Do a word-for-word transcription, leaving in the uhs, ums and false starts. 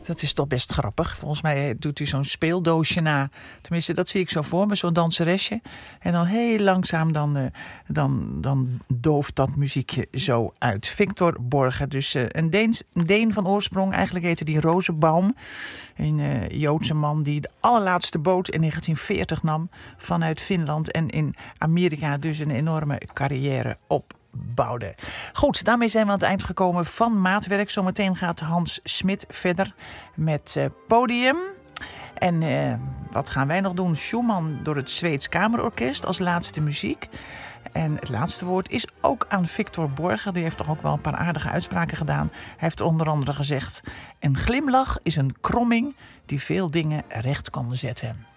Dat is toch best grappig. Volgens mij doet hij zo'n speeldoosje na. Tenminste, dat zie ik zo voor me, zo'n danseresje. En dan heel langzaam dan, uh, dan, dan dooft dat muziekje zo uit. Victor Borge, dus uh, een, Deens, een Deen van oorsprong. Eigenlijk heette die Rosenbaum. Een uh, Joodse man die de allerlaatste boot in negentien veertig nam vanuit Finland. En in Amerika dus een enorme carrière op. Bouwde. Goed, daarmee zijn we aan het eind gekomen van Maatwerk. Zometeen gaat Hans Smit verder met uh, Podium. En uh, wat gaan wij nog doen? Schumann door het Zweeds Kamerorkest als laatste muziek. En het laatste woord is ook aan Victor Borge. Die heeft toch ook wel een paar aardige uitspraken gedaan. Hij heeft onder andere gezegd: een glimlach is een kromming die veel dingen recht kan zetten.